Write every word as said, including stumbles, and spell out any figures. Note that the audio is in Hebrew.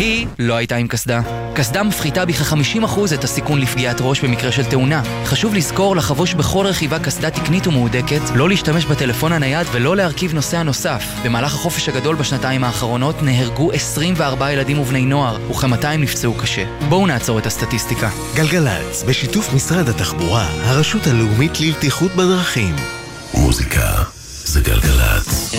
היא לא הייתה עם קסדה. קסדה מפחיתה בכ-חמישים אחוז את הסיכון לפגיעת ראש במקרה של תאונה. חשוב לזכור לחבוש בכל רכיבה קסדה תקנית ומהודקת, לא להשתמש בטלפון הנייד ולא להרכיב נוסע נוסף. במהלך החופש הגדול בשנתיים האחרונות נהרגו עשרים וארבעה ילדים ובני נוער, וכ-מאתיים נפצעו קשה. בואו נעצור את הסטטיסטיקה. גלגלץ, בשיתוף משרד התחבורה, הרשות הלאומית לבטיחות בדרכים. מוזיקה זה גלגלץ.